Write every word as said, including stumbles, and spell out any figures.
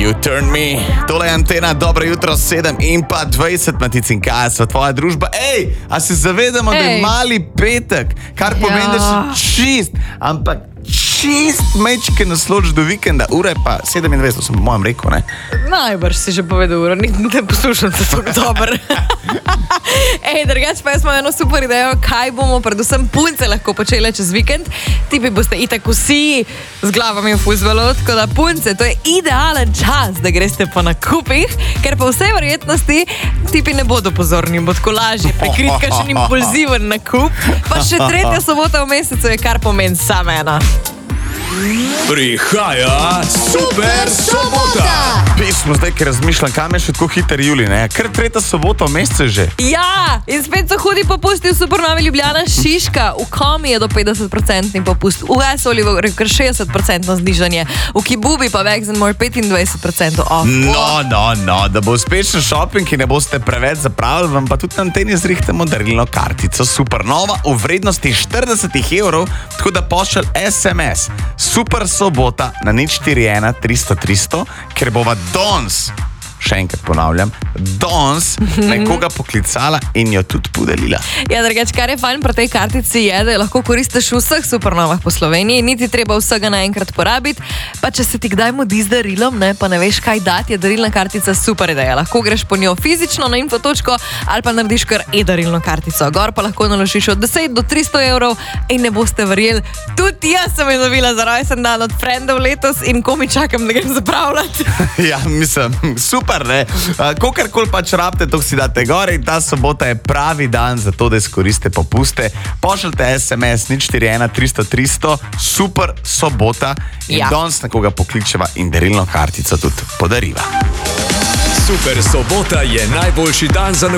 You turn me. Tole je Antena, dobro jutro, sedem in pa dvajset, Matic in Kaja, sva tvoja družba. Ej, a se zavedamo, Ej. da je mali petek, kar pomeni, ja. da si čist, ampak čist mečke nasloč do vikenda, ura je pa sedemindvajset, sem po mojem rekel, ne? Najbrž si že povedal uro, ne poslušam se tako dobro. Ej, drugač pa jaz imam eno super idejo, kaj bomo predvsem punce lahko počele čez vikend. Tipi boste itak vsi z glavami v fuzbalu, tako da punce, to je idealen čas, da greste po nakupih, ker po vsej verjetnosti tipi ne bodo pozorni, bo tako lažje prikrit kakšen impulziven nakup, pa še tretja sobota v mesecu je kar pomeni sama ena. Prihaja Super sobota! Pismo zdaj, ki razmišljam, kam je še tako hiter juli, ne? Kar tretja sobota v mesecu že. Ja, in spet so hudi popusti v Supernovi Ljubljana Šiška. V Komi je do petdeset procentov popust, v Esolivu kar šestdeset procentov znižanje, v Kibubi pa več in more petindvajset procentov off. No, no, no, da bo uspešen shopping, ki ne boste preveč zapravili, vam pa tudi na Anteni zrihtamo darilno kartico Supernova v vrednosti štirideset evrov, tako da pošelj es em es. Super sobota na nič štiri ena tristo tristo, ker bova danes, še enkrat ponavljam, danes nekoga poklicala in jo tudi podelila. Ja, drugač, kar je fajn pri tej kartici je, da jo lahko koristiš v vseh Supernovah po Sloveniji, niti treba vsega naenkrat porabiti, pa če se ti kdaj mudi z darilom, ne, pa ne veš kaj dati, je darilna kartica super ideja. Lahko greš po njo fizično na info točko ali pa narediš kar e-darilno kartico. Gor pa lahko naložiš od deset do tristo evrov in ne boste verjeli, tudi jaz sem jo dobila za rojsten dan od frendov letos in komi čakam, da grem zapravljati. Ja, mislim, super. Kokarkoli pač rabite, to si date gore in ta sobota je pravi dan za to, da izkoriste popuste. Pošljite es em es nič štiri ena tristo tristo, super sobota in ja. danes nekoga pokličeva in darilno kartico tudi podariva. Super sobota je najboljši dan za